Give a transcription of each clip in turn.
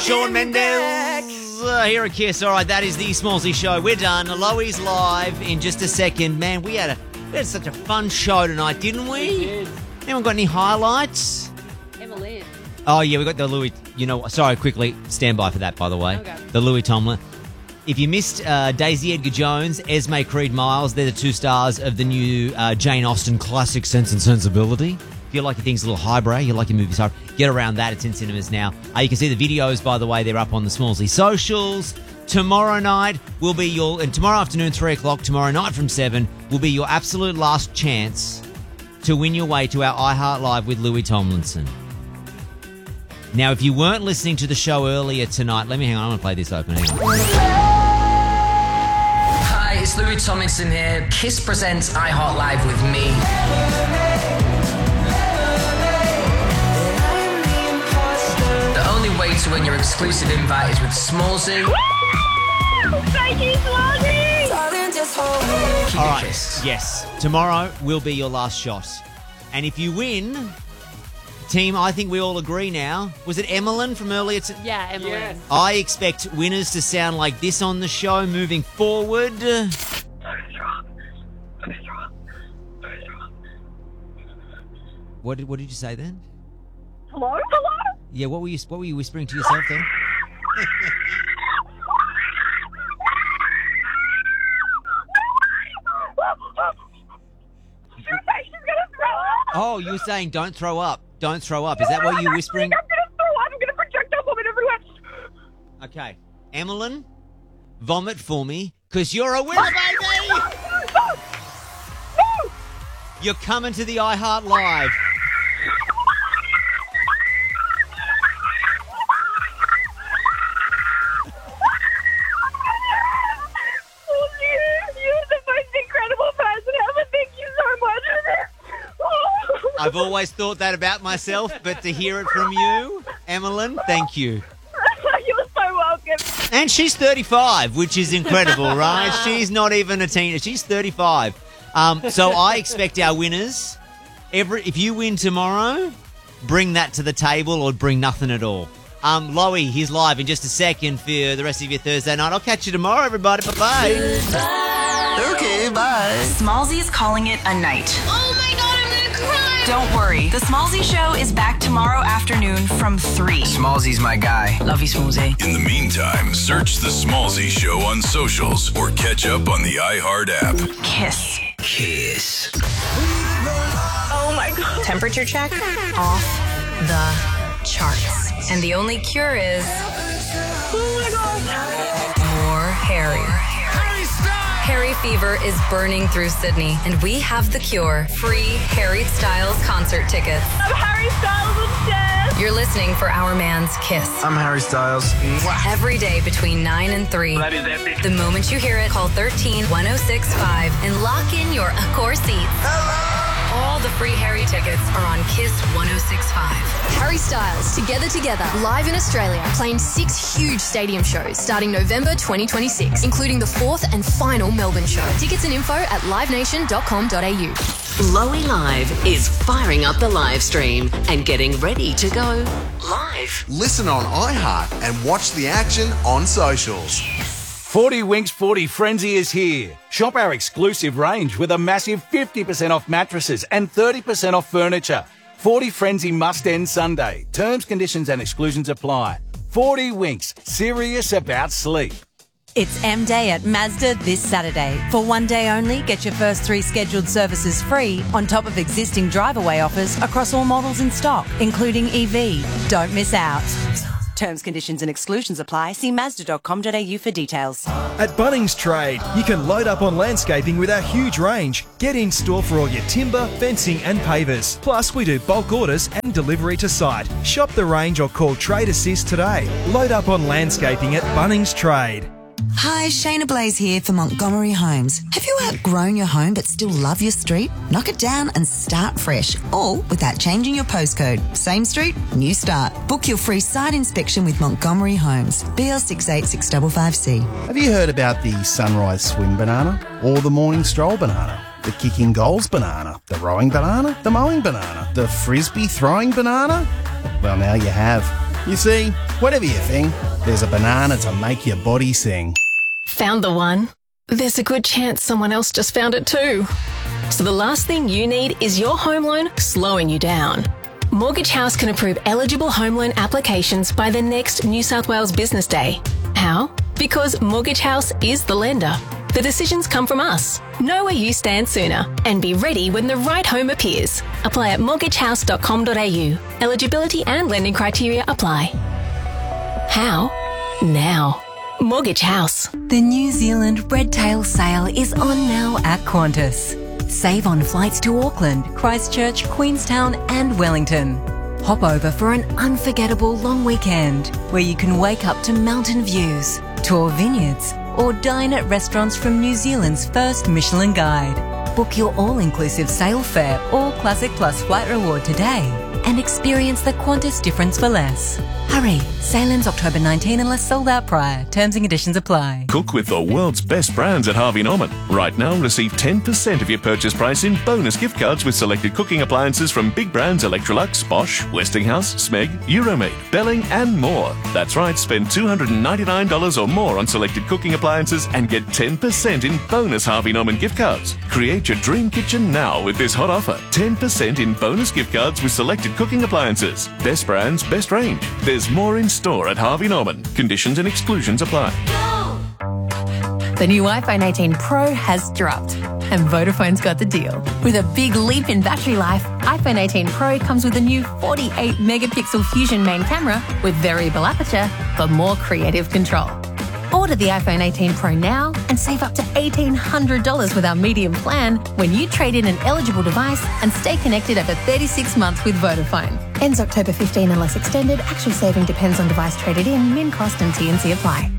Shawn Mendes here at Kiss. All right, that is the Smallsy Show. We're done. Loey's live in just a second. Man, we had such a fun show tonight, didn't we? We did. Anyone got any highlights? Emma Lynn. Oh, yeah, we got the Louis... sorry, quickly. Stand by for that, by the way. Okay. The Louis Tomlin. If you missed Daisy Edgar-Jones, Esme Creed-Miles, they're the two stars of the new Jane Austen classic Sense and Sensibility. If you like your things a little highbrow, you like your movies hard, get around that. It's in cinemas now. You can see the videos, by the way. They're up on the Smallsy socials. Tomorrow night will be and tomorrow afternoon, 3 o'clock, tomorrow night from 7, will be your absolute last chance to win your way to our iHeart Live with Louis Tomlinson. Now, if you weren't listening to the show earlier tonight, let me hang on. I'm going to play this open. Hang on. Hi, it's Louis Tomlinson here. Kiss presents iHeart Live with me. The only way to win your exclusive invite is with Smallsy. Thank you, Smallsy! All right, yes. Tomorrow will be your last shot. And if you win, team, I think we all agree now. Was it Emmeline from earlier? Yeah, Emma Lynn. Yes. I expect winners to sound like this on the show moving forward. What did you say then? Hello? Yeah, what were you whispering to yourself then? She's gonna throw up! Oh, you were saying don't throw up. Don't throw up. Is that what you're whispering? I'm gonna throw up. I'm gonna projectile vomit everywhere. Okay. Emmeline, vomit for me, because you're a winner, baby! No! You're coming to the iHeart Live. You're the most incredible person ever. Thank you so much for this. I've always thought that about myself, but to hear it from you, Emmeline, thank you. You're so welcome. And she's 35, which is incredible, right? She's not even a teenager. She's 35. So I expect our winners, if you win tomorrow, bring that to the table or bring nothing at all. Loey, he's live in just a second for the rest of your Thursday night. I'll catch you tomorrow, everybody. Bye-bye. Okay, bye. Smallsy's calling it a night. Oh my God, I'm gonna cry. Don't worry, the Smallsy Show is back tomorrow afternoon from 3. Smallsy's my guy. Love you, Smallsy. In the meantime, search The Smallsy Show on socials or catch up on the iHeart app. Kiss. Kiss. Oh my God. Temperature check off the charts. And the only cure is Oh my God. more Harry. Harry fever is burning through Sydney, and we have the cure. Free Harry Styles concert tickets. I'm Harry Styles upstairs. You're listening for Our Man's Kiss. I'm Harry Styles. Every day between 9 and 3. That is epic. The moment you hear it, call 13-1065 and lock in your Accor seats. All the free Harry tickets are on Kiss 1065. Harry Styles, Together, live in Australia, playing 6 huge stadium shows starting November 2026, including the 4th and final Melbourne show. Tickets and info at livenation.com.au. Loey Live is firing up the live stream and getting ready to go live. Listen on iHeart and watch the action on socials. 40 Winks 40 Frenzy is here. Shop our exclusive range with a massive 50% off mattresses and 30% off furniture. 40 Frenzy must end Sunday. Terms, conditions and exclusions apply. 40 Winks, serious about sleep. It's M Day at Mazda this Saturday. For one day only, get your first 3 scheduled services free on top of existing drive-away offers across all models in stock, including EV. Don't miss out. Terms, conditions and exclusions apply. See Mazda.com.au for details. At Bunnings Trade, you can load up on landscaping with our huge range. Get in store for all your timber, fencing and pavers. Plus, we do bulk orders and delivery to site. Shop the range or call Trade Assist today. Load up on landscaping at Bunnings Trade. Hi, Shayna Blaze here for Montgomery Homes. Have you outgrown your home but still love your street? Knock it down and start fresh, all without changing your postcode. Same street, new start. Book your free site inspection with Montgomery Homes. BL6865C. Have you heard about the sunrise swing banana or the morning stroll banana? The kicking goals banana, the rowing banana, the mowing banana, the frisbee throwing banana? Well, now you have. You see, whatever you think, there's a banana to make your body sing. Found the one? There's a good chance someone else just found it too. So the last thing you need is your home loan slowing you down. Mortgage House can approve eligible home loan applications by the next New South Wales Business Day. How? Because Mortgage House is the lender. The decisions come from us. Know where you stand sooner and be ready when the right home appears. Apply at mortgagehouse.com.au. Eligibility and lending criteria apply. How? Now. Mortgage House. The New Zealand Redtail sale is on now at Qantas. Save on flights to Auckland, Christchurch, Queenstown and Wellington. Hop over for an unforgettable long weekend where you can wake up to mountain views, tour vineyards, or dine at restaurants from New Zealand's first Michelin Guide. Book your all-inclusive sail fare or Classic Plus flight reward today and experience the Qantas difference for less. Hurry, sail ends October 19 unless sold out prior. Terms and conditions apply. Cook with the world's best brands at Harvey Norman. Right now, receive 10% of your purchase price in bonus gift cards with selected cooking appliances from big brands Electrolux, Bosch, Westinghouse, Smeg, Euromade, Belling and more. That's right, spend $299 or more on selected cooking appliances and get 10% in bonus Harvey Norman gift cards. Create your dream kitchen now with this hot offer. 10% in bonus gift cards with selected cooking appliances. Best brands, best range. There's more in store at Harvey Norman. Conditions and exclusions apply. The new iPhone 18 Pro has dropped, and Vodafone's got the deal. With a big leap in battery life, iPhone 18 Pro comes with a new 48-megapixel Fusion main camera with variable aperture for more creative control. Order the iPhone 18 Pro now and save up to $1,800 with our medium plan when you trade in an eligible device and stay connected over 36 months with Vodafone. Ends October 15 unless extended. Actual saving depends on device traded in. Min cost and T&C apply.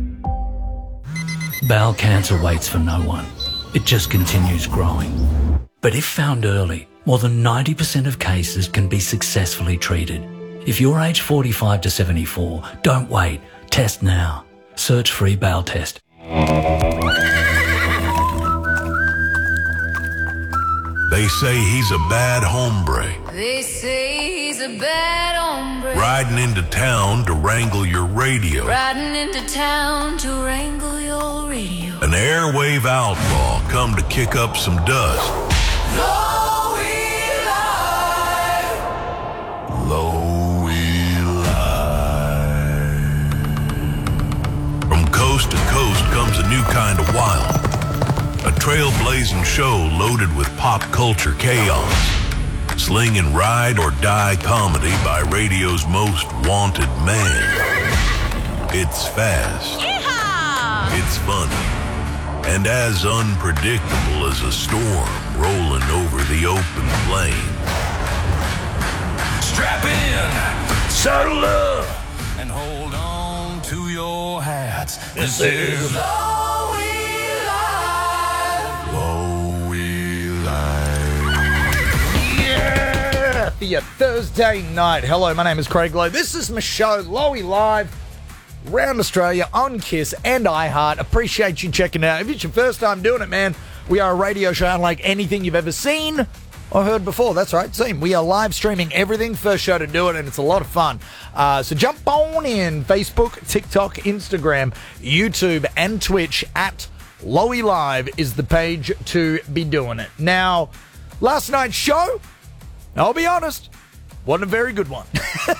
Bowel cancer waits for no one. It just continues growing. But if found early, more than 90% of cases can be successfully treated. If you're aged 45 to 74, don't wait. Test now. Search free bowel test. They say he's a bad hombre. They say he's a bad hombre. Riding into town to wrangle your radio. Riding into town to wrangle your radio. An airwave outlaw come to kick up some dust. Lowy Live. Lowy Live. From coast to coast comes a new kind of wild. A trailblazing show loaded with pop culture chaos. Slinging ride or die comedy by radio's most wanted man. It's fast. Yeehaw! It's funny. And as unpredictable as a storm rolling over the open plain. Strap in, saddle up, and hold on to your hats. This is Lowy Live. Lowy Live. Yeah! For your Thursday night. Hello, my name is Craig Lowe. This is my show, Lowy Live. Around Australia on KISS and iHeart. Appreciate you checking it out. If it's your first time doing it, man, we are a radio show unlike anything you've ever seen or heard before. That's right, seen. We are live streaming everything. First show to do it, and it's a lot of fun. So jump on in. Facebook, TikTok, Instagram, YouTube, and Twitch at Lowy Live is the page to be doing it. Now, last night's show, I'll be honest, wasn't a very good one.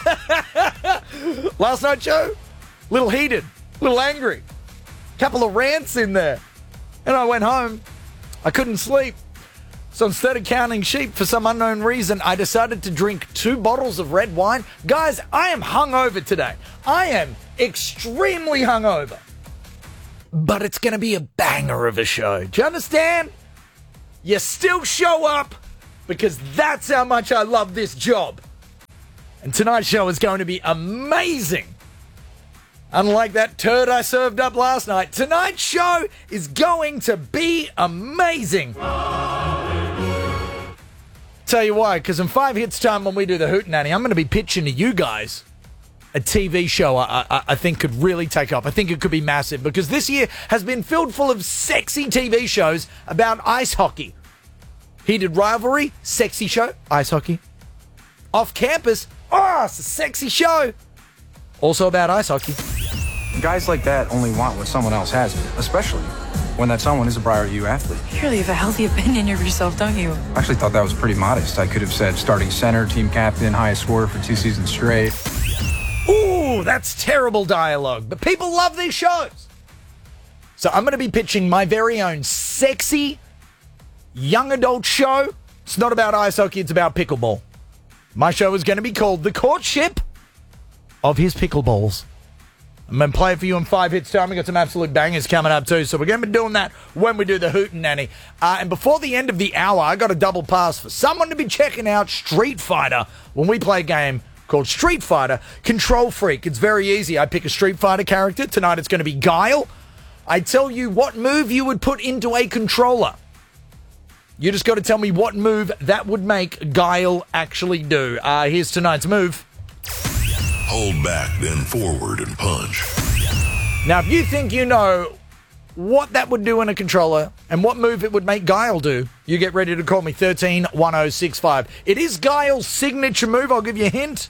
Last night's show, little heated, little angry, couple of rants in there. And I went home. I couldn't sleep. So instead of counting sheep for some unknown reason, I decided to drink 2 bottles of red wine. Guys, I am hungover today. I am extremely hungover. But it's going to be a banger of a show. Do you understand? You still show up because that's how much I love this job. And tonight's show is going to be amazing. Unlike that turd I served up last night, tonight's show is going to be amazing. Tell you why, because in 5 hits time when we do the Hootenanny, I'm going to be pitching to you guys a TV show I think could really take off. I think it could be massive because this year has been filled full of sexy TV shows about ice hockey. Heated rivalry, sexy show, ice hockey. Off campus, it's a sexy show. Also about ice hockey. Guys like that only want what someone else has, especially when that someone is a Briar U athlete. You really have a healthy opinion of yourself, don't you? I actually thought that was pretty modest. I could have said starting center, team captain, highest scorer for 2 seasons straight. Ooh, that's terrible dialogue, but people love these shows. So I'm going to be pitching my very own sexy young adult show. It's not about ice hockey, it's about pickleball. My show is going to be called The Courtship of His Pickleballs. I'm going to play it for you in 5 hits time. We've got some absolute bangers coming up too, so we're going to be doing that when we do the Hootenanny. And before the end of the hour, I got a double pass for someone to be checking out Street Fighter when we play a game called Street Fighter Control Freak. It's very easy. I pick a Street Fighter character. Tonight it's going to be Guile. I tell you what move you would put into a controller. You just got to tell me what move that would make Guile actually do. Here's tonight's move. Hold back, then forward and punch. Now, if you think you know what that would do in a controller and what move it would make Guile do, you get ready to call me 131065. It is Guile's signature move. I'll give you a hint.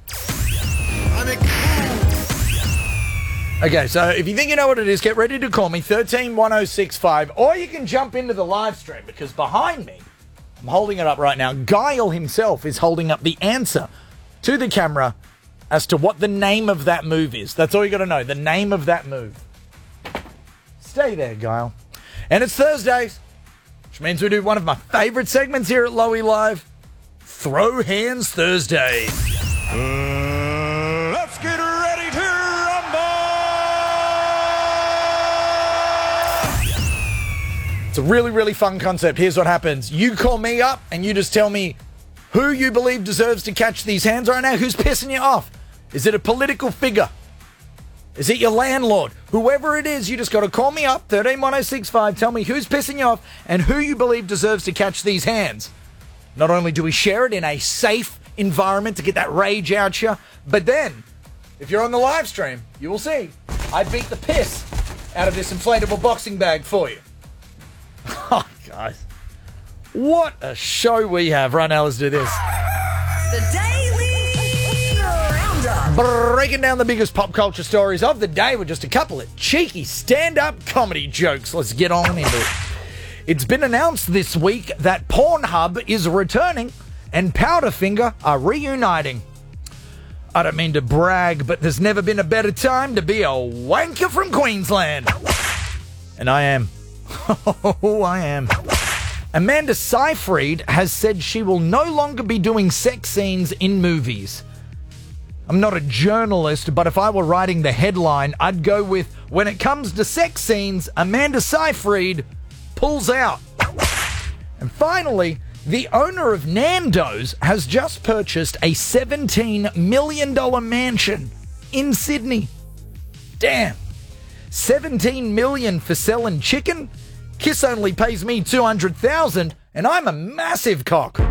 Okay, so if you think you know what it is, get ready to call me 131065, or you can jump into the live stream because behind me, I'm holding it up right now, Guile himself is holding up the answer to the camera as to what the name of that move is. That's all you got to know, the name of that move. Stay there, Guile. And it's Thursdays, which means we do one of my favourite segments here at Lowy Live, Throw Hands Thursdays. Let's get ready to rumble! It's a really, really fun concept. Here's what happens. You call me up and you just tell me who you believe deserves to catch these hands right now. Who's pissing you off? Is it a political figure? Is it your landlord? Whoever it is, you just got to call me up, 131065, tell me who's pissing you off and who you believe deserves to catch these hands. Not only do we share it in a safe environment to get that rage out you, but then, if you're on the live stream, you will see I beat the piss out of this inflatable boxing bag for you. Oh, guys. What a show we have. Right now, let's do this. The Daily Roundup. Breaking down the biggest pop culture stories of the day with just a couple of cheeky stand-up comedy jokes. Let's get on into it. It's been announced this week that Pornhub is returning and Powderfinger are reuniting. I don't mean to brag, but there's never been a better time to be a wanker from Queensland. And I am. Oh, I am. Amanda Seyfried has said she will no longer be doing sex scenes in movies. I'm not a journalist, but if I were writing the headline, I'd go with, when it comes to sex scenes, Amanda Seyfried pulls out. And finally, the owner of Nando's has just purchased a $17 million mansion in Sydney. Damn. $17 million for selling chicken? Kiss only pays me $200,000 and I'm a massive cock.